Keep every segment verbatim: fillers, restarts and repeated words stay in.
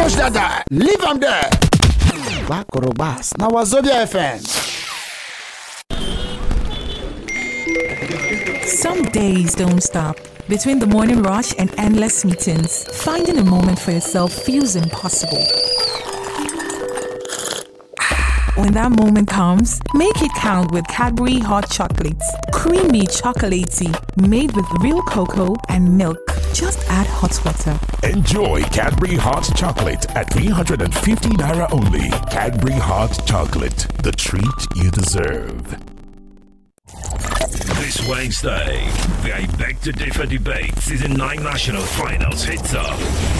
Coach Dada, leave him there. Bakorobas, now Wazobia F M. Some days don't stop. Between the morning rush and endless meetings, finding a moment for yourself feels impossible. When that moment comes, make it count with Cadbury Hot Chocolates. Creamy chocolatey, made with real cocoa and milk. Just add hot water. Enjoy Cadbury Hot Chocolate at three hundred fifty naira only. Cadbury Hot Chocolate, the treat you deserve. This Wednesday, the I Beg to Differ debate season nine national finals hits up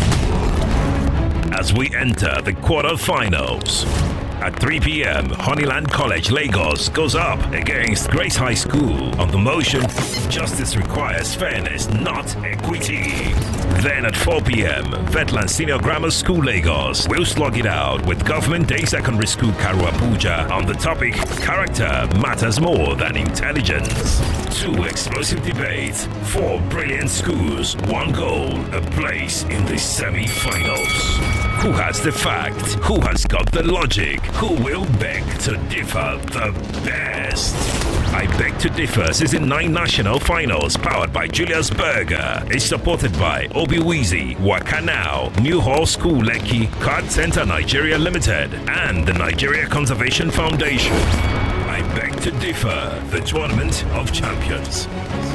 as we enter the quarterfinals. At three p.m., Honeyland College, Lagos goes up against Grace High School on the motion Justice Requires Fairness, Not Equity. Then at four p.m., Vetland Senior Grammar School, Lagos will slug it out with Government Day Secondary School, Karu Abuja on the topic Character Matters More Than Intelligence. Two explosive debates, four brilliant schools, one goal, a place in the semi-finals. Who has the fact? Who has got the logic? Who will beg to differ the best? I Beg to Differ Season nine National Finals, powered by Julius Berger, is supported by Obi Weezy, Wakanao, New Hall School Lekki, Card Center Nigeria Limited, and the Nigeria Conservation Foundation. I Beg to Differ, the Tournament of Champions.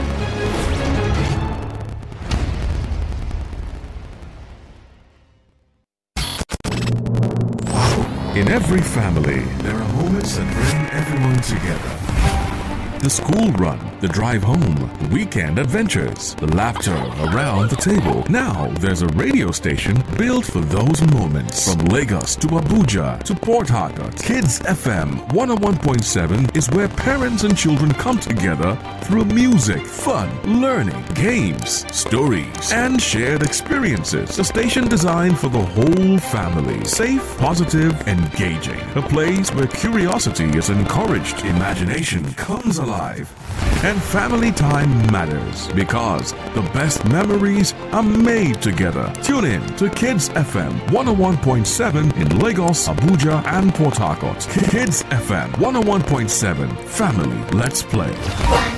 In every family, there are moments that bring everyone together. The school run, the drive home, the weekend adventures, the laughter around the table. Now there's a radio station built for those moments. From Lagos to Abuja to Port Harcourt, Kids F M one oh one point seven is where parents and children come together through music, fun, learning, games, stories, and shared experiences. A station designed for the whole family. Safe, positive, engaging. A place where curiosity is encouraged, imagination comes alive, and family time matters because the best memories are made together. Tune in to Kids F M one oh one point seven in Lagos, Abuja, and Port Harcourt. Kids F M one oh one point seven. Family, let's play.